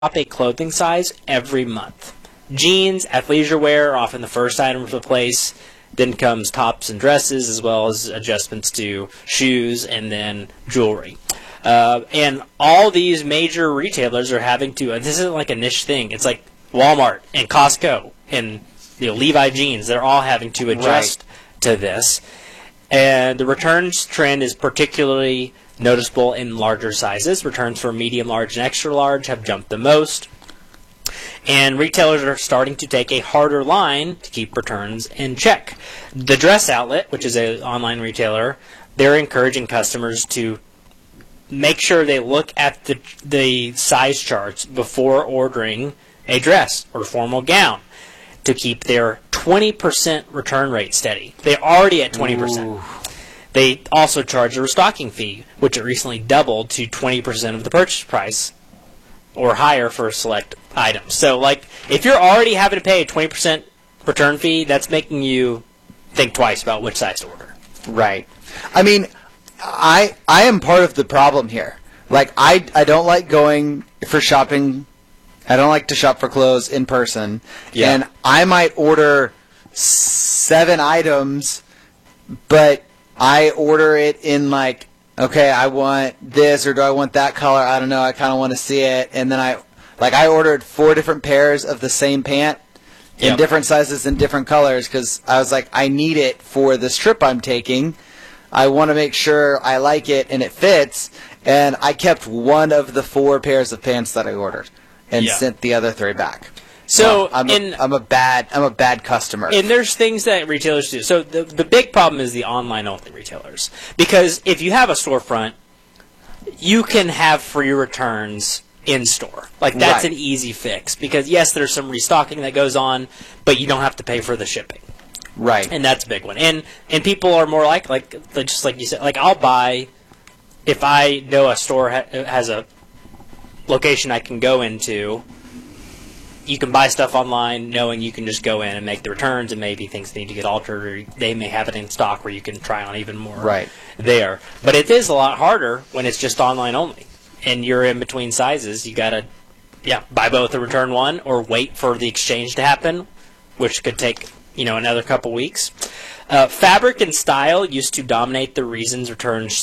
a clothing size every month. Jeans, athleisure wear are often the first item to replace. Then comes tops and dresses, as well as adjustments to shoes and then jewelry. And all these major retailers are having to, this isn't like a niche thing, it's like Walmart and Costco and Levi Jeans, they're all having to adjust to this. And the returns trend is particularly noticeable in larger sizes. Returns for medium, large, and extra large have jumped the most. And retailers are starting to take a harder line to keep returns in check. The Dress Outlet, which is an online retailer, they're encouraging customers to make sure they look at the size charts before ordering a dress or formal gown to keep their 20% return rate steady. They're already at 20%. Ooh. They also charge a restocking fee, which it recently doubled to 20% of the purchase price or higher for select items. So, like, if you're already having to pay a 20% return fee, that's making you think twice about which size to order. Right. I mean, I am part of the problem here. Like, I don't like going for shopping. I don't like to shop for clothes in person. Yeah. And I might order 7 items, but I order it in like, okay, I want this or do I want that color? I don't know. I kind of want to see it. And then I ordered 4 different pairs of the same pant in different sizes and different colors because I was like, I need it for this trip I'm taking. I want to make sure I like it and it fits. And I kept one of the 4 pairs of pants that I ordered and sent the other 3 back. So I'm a bad customer. And there's things that retailers do. So the big problem is the online only retailers. Because if you have a storefront, you can have free returns in store. Like that's an easy fix. Because yes, there's some restocking that goes on, but you don't have to pay for the shipping. Right. And that's a big one. And people are more like just like you said, like I'll buy if I know a store has a location I can go into. You can buy stuff online knowing you can just go in and make the returns and maybe things need to get altered or they may have it in stock where you can try on even more there. But it is a lot harder when it's just online only and you're in between sizes. You got to buy both and return one or wait for the exchange to happen, which could take another couple weeks. Fabric and style used to dominate the reasons returners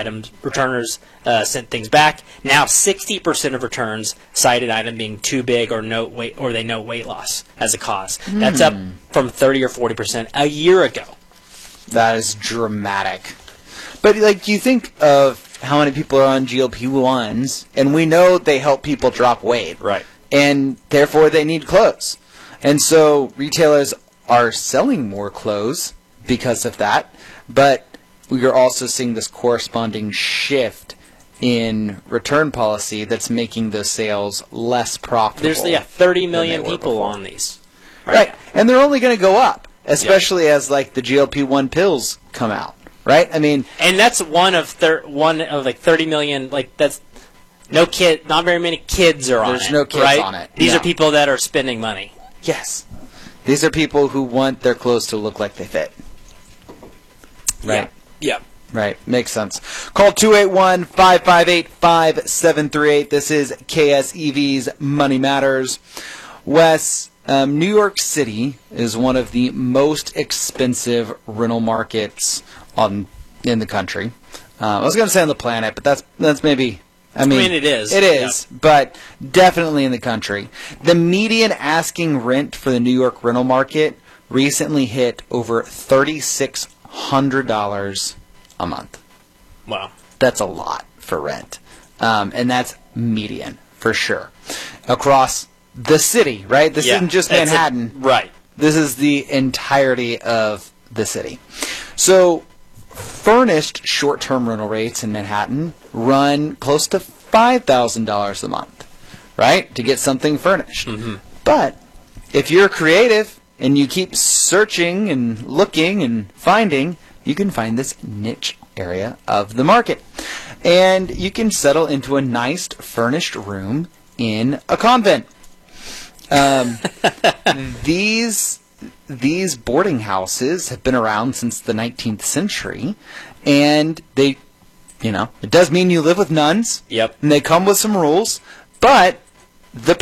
sent things back. Now 60% of returns cite an item being too big or they note weight loss as a cause. That's up from 30 or 40% a year ago. That is dramatic. But like you think of how many people are on GLP-1s, and we know they help people drop weight. Right. And therefore they need clothes. And so retailers are selling more clothes because of that, but we are also seeing this corresponding shift in return policy that's making those sales less profitable. There's 30 million people on these. Right. And they're only going to go up, especially as like the GLP-1 pills come out, right? I mean, and that's one of 30 million, like that's not very many kids are on it. There's no kids on it. These are people that are spending money. Yes. These are people who want their clothes to look like they fit. Right. Yeah. Right. Makes sense. Call 281-558-5738. This is KSEV's Money Matters. Wes, New York City is one of the most expensive rental markets in the country. I was going to say on the planet, but that's maybe... I mean, it is. It is, but definitely in the country. The median asking rent for the New York rental market recently hit over $3,600 a month. Wow. That's a lot for rent. And that's median, for sure. Across the city, right? This isn't just Manhattan. Right. This is the entirety of the city. So, furnished short-term rental rates in Manhattan run close to $5,000 a month, right, to get something furnished. Mm-hmm. But if you're creative and you keep searching and looking and finding, you can find this niche area of the market. And you can settle into a nice furnished room in a convent. These boarding houses have been around since the 19th century, and they, it does mean you live with nuns. Yep. And they come with some rules, but the